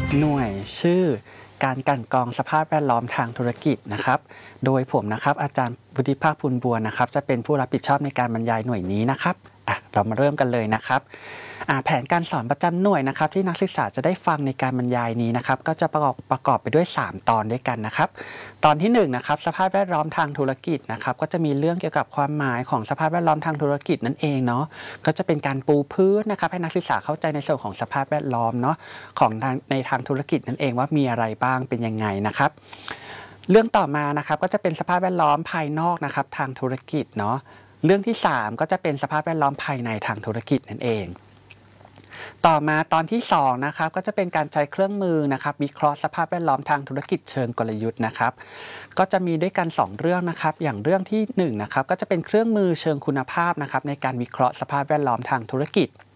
หน่วยชื่อการกลั่นกรองสภาพแวดล้อมทางธุรกิจนะครับโดยผมนะครับอาจารย์วุฒิภาค พูนบัวนะครับจะเป็นผู้รับผิดชอบในการบรรยายหน่วยนี้นะครับเรามาเริ่มกันเลยนะครับแผนการสอนประจำหน่วยนะครับที่นักศึกษาจะได้ฟังในการบรรยายนี้นะครับก็จะประกอบไปด้วย3ตอนด้วยกันนะครับตอนที่1นะครับสภาพแวดล้อมทางธุรกิจนะครับก็จะมีเรื่องเกี่ยวกับความหมายของสภาพแวดล้อมทางธุรกิจนั่นเองเนาะก็จะเป็นการปูพื้นนะครับให้นักศึกษาเข้าใจในส่วนของสภาพแวดล้อมเนาะของในทางธุรกิจนั่นเองว่ามีอะไรบ้างเป็นยังไงนะครับเรื่องต่อมานะครับก็จะเป็นสภาพแวดล้อมภายนอกนะครับทางธุรกิจเนาะเรื่องที่3ก็จะเป็นสภาพแวดล้อมภายในทางธุรกิจนั่นเองต่อมาตอนที่2นะครับก็จะเป็นการใช้เครื่องมือนะครับวิเคราะห์สภาพแวดล้อมทางธุรกิจเชิงกลยุทธ์นะครับก็จะมีด้วยกัน2เรื่องนะครับอย่างเรื่องที่1นะครับก็จะเป็นเครื่องมือเชิงคุณภาพนะครับในการวิเคราะห์สภาพแวดล้อมทางธุรกิจ